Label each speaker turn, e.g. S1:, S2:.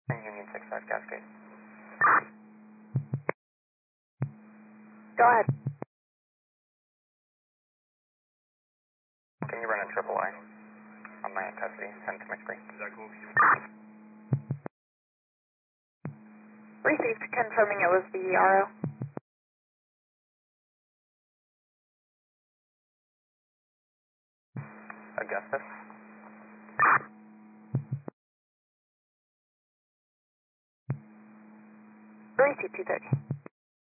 S1: Union 65 Cascade.
S2: Go ahead.
S1: Can you run a triple I on my custody? Send it to my screen.
S3: Is that cool with you?
S2: Received, confirming it was the RO.
S1: Augustus.
S2: Received 230.